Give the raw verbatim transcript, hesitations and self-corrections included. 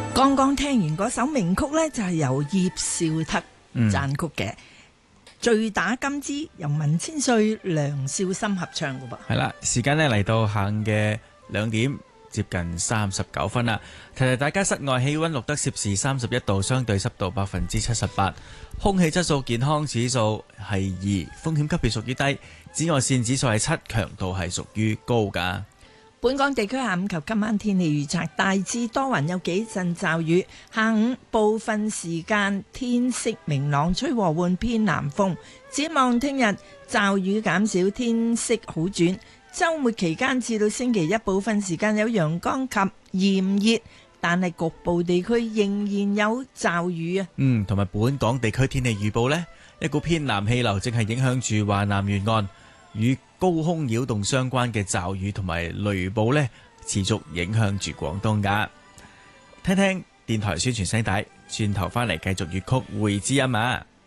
剛剛聽完嗰首名曲呢，就係由葉紹德撰曲嘅《醉打金枝》，由文千歲、梁少森合唱嘅噃。 係啦，時間呢嚟到下午嘅兩點接近三十九分啦。提提大家，室外氣溫錄得攝氏三十一度，相對濕度百分之七十八，空氣質素健康指數係二，風險級別屬於低，紫外線指數係七，強度係屬於高噶。 本港地區下午及今晚天氣預測，大致多雲，有幾陣驟雨，下午部分時間天色明朗，吹和緩偏南風。展望聽日驟雨減少，天色好轉。週末期間至到星期一，部分時間有陽光及炎熱，但係局部地區仍然有驟雨啊。 嗯，同埋本港地區天氣預報呢，一股偏南氣流正係影響住華南沿岸，與高空擾動相關嘅驟雨同埋雷暴呢，持續影響住廣東噶。聽聽電台宣傳聲帶，轉頭翻嚟繼續粵曲會之音啊！